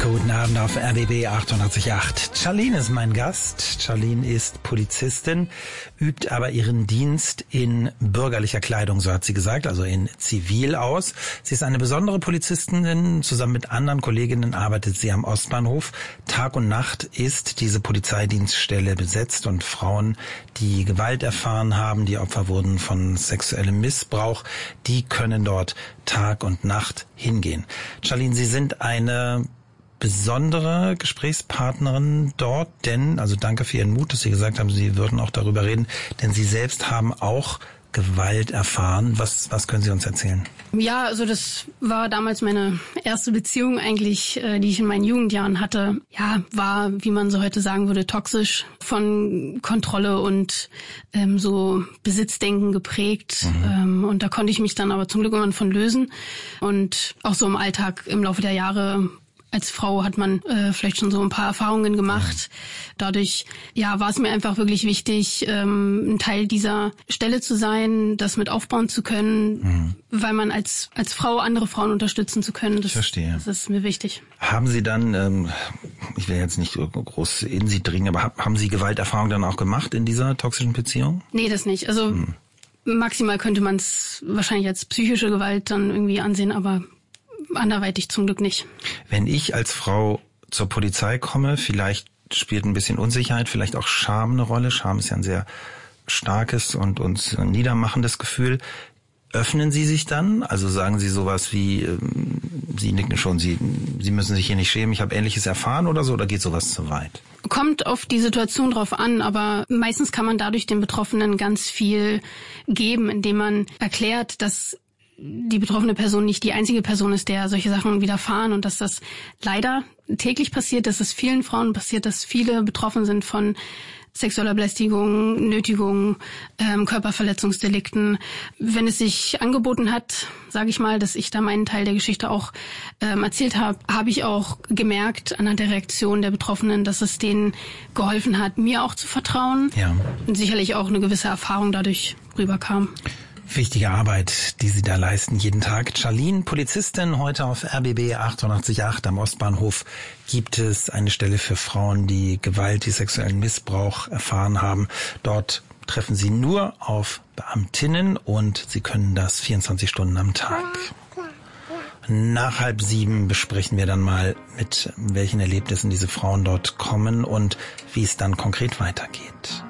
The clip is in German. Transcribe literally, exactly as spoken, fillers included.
Guten Abend auf R B B achtundachtzig Komma acht. Charlene ist mein Gast. Charlene ist Polizistin, übt aber ihren Dienst in bürgerlicher Kleidung, so hat sie gesagt, also in Zivil aus. Sie ist eine besondere Polizistin. Zusammen mit anderen Kolleginnen arbeitet sie am Ostbahnhof. Tag und Nacht ist diese Polizeidienststelle besetzt und Frauen, die Gewalt erfahren haben, die Opfer wurden von sexuellem Missbrauch, die können dort Tag und Nacht hingehen. Charlene, Sie sind eine besondere Gesprächspartnerin dort, denn, also danke für Ihren Mut, dass Sie gesagt haben, Sie würden auch darüber reden, denn Sie selbst haben auch Gewalt erfahren. Was, was können Sie uns erzählen? Ja, also das war damals meine erste Beziehung eigentlich, äh, die ich in meinen Jugendjahren hatte. Ja, war, wie man so heute sagen würde, toxisch, von Kontrolle und ähm, so Besitzdenken geprägt. Mhm. Ähm, und da konnte ich mich dann aber zum Glück irgendwann von lösen. Und auch so im Alltag im Laufe der Jahre als Frau hat man äh, vielleicht schon so ein paar Erfahrungen gemacht. Dadurch, ja, war es mir einfach wirklich wichtig, ähm, ein Teil dieser Stelle zu sein, das mit aufbauen zu können, mhm. weil man als als Frau andere Frauen unterstützen zu können. Das, ich verstehe. Das ist mir wichtig. Haben Sie dann, ähm, ich will jetzt nicht groß in Sie dringen, aber haben Sie Gewalterfahrung dann auch gemacht in dieser toxischen Beziehung? Nee, das nicht. Also mhm. maximal könnte man es wahrscheinlich als psychische Gewalt dann irgendwie ansehen, aber anderweitig zum Glück nicht. Wenn ich als Frau zur Polizei komme, vielleicht spielt ein bisschen Unsicherheit, vielleicht auch Scham eine Rolle. Scham ist ja ein sehr starkes und uns niedermachendes Gefühl. Öffnen Sie sich dann? Also sagen Sie sowas wie, ähm, Sie nicken schon, Sie, Sie müssen sich hier nicht schämen, ich habe Ähnliches erfahren oder so, oder geht sowas zu weit? Kommt auf die Situation drauf an, aber meistens kann man dadurch den Betroffenen ganz viel geben, indem man erklärt, dass die betroffene Person nicht die einzige Person ist, der solche Sachen widerfahren und dass das leider täglich passiert, dass es vielen Frauen passiert, dass viele betroffen sind von sexueller Belästigung, Nötigung, ähm, Körperverletzungsdelikten. Wenn es sich angeboten hat, sage ich mal, dass ich da meinen Teil der Geschichte auch ähm, erzählt habe, habe ich auch gemerkt anhand der Reaktion der Betroffenen, dass es denen geholfen hat, mir auch zu vertrauen. Ja. Und sicherlich auch eine gewisse Erfahrung dadurch rüberkam. Wichtige Arbeit, die Sie da leisten jeden Tag. Charlene, Polizistin, heute auf R B B achtundachtzig Komma acht am Ostbahnhof gibt es eine Stelle für Frauen, die Gewalt, die sexuellen Missbrauch erfahren haben. Dort treffen Sie nur auf Beamtinnen und Sie können das vierundzwanzig Stunden am Tag. Nach halb sieben besprechen wir dann mal, mit welchen Erlebnissen diese Frauen dort kommen und wie es dann konkret weitergeht.